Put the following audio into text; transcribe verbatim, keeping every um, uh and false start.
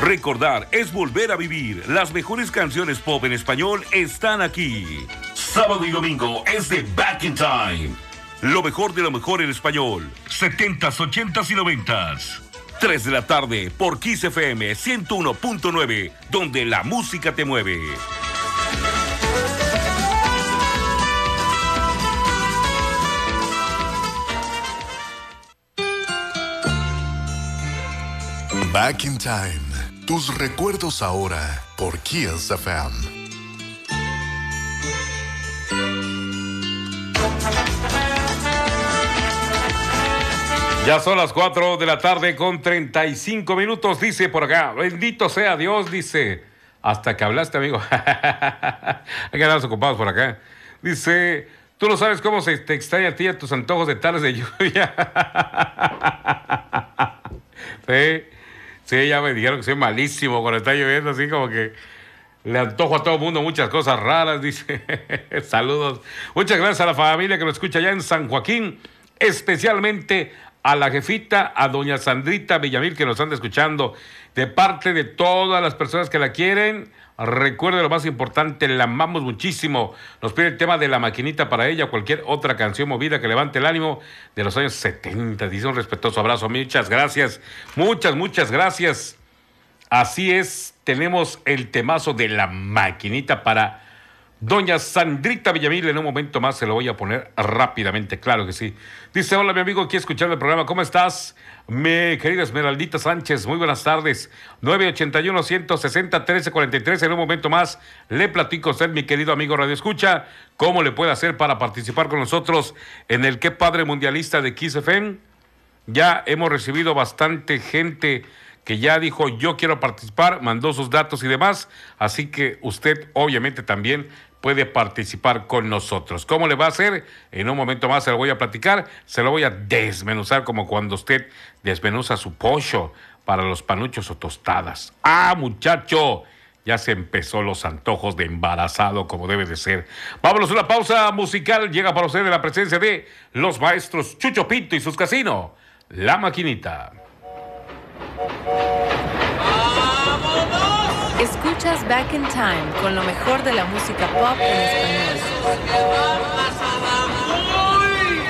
Recordar es volver a vivir. Las mejores canciones pop en español están aquí. Sábado y domingo es de Back in Time. Lo mejor de lo mejor en español. setentas, ochentas y noventas. tres de la tarde por Kiss F M ciento uno punto nueve, donde la música te mueve. Back in Time. Tus recuerdos ahora por Kiss F M. Ya son las cuatro de la tarde con treinta y cinco minutos, dice por acá. Bendito sea Dios, dice. Hasta que hablaste, amigo. Hay que andar ocupados por acá. Dice, tú no sabes cómo se te extraña a ti a tus antojos de tardes de lluvia. Sí, sí, ya me dijeron que soy malísimo cuando está lloviendo, así como que le antojo a todo el mundo muchas cosas raras, dice. Saludos. Muchas gracias a la familia que nos escucha allá en San Joaquín, especialmente a la jefita, a doña Sandrita Villamil, que nos anda escuchando, de parte de todas las personas que la quieren. Recuerde lo más importante, la amamos muchísimo. Nos pide el tema de La Maquinita para ella, cualquier otra canción movida que levante el ánimo de los años setenta. Dice un respetuoso abrazo. Muchas gracias, muchas, muchas gracias. Así es, tenemos el temazo de La Maquinita para doña Sandrita Villamil. En un momento más se lo voy a poner rápidamente, claro que sí. Dice, hola mi amigo, aquí escuchando el programa, ¿cómo estás? Mi querida Esmeraldita Sánchez, muy buenas tardes. nueve ochenta y uno, ciento sesenta, trece cuarenta y tres. En un momento más le platico a usted, mi querido amigo Radio Escucha, cómo le puede hacer para participar con nosotros en el Qué Padre Mundialista de Kiss F M. Ya hemos recibido bastante gente que ya dijo, yo quiero participar, mandó sus datos y demás, así que usted obviamente también puede participar con nosotros. ¿Cómo le va a hacer? En un momento más se lo voy a platicar, se lo voy a desmenuzar como cuando usted desmenuza su pollo para los panuchos o tostadas. ¡Ah, muchacho! Ya se empezó los antojos de embarazado como debe de ser. Vámonos a una pausa musical. Llega para usted de la presencia de los maestros Chucho Pinto y sus casinos, La Maquinita. Escuchas Back in Time con lo mejor de la música pop en español.